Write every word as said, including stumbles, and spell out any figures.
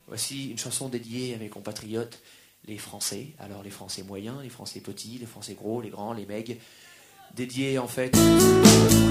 Voici une chanson dédiée à mes compatriotes, les Français. Alors les Français moyens, les Français petits, les Français gros, les grands, les megs. Dédiée en fait...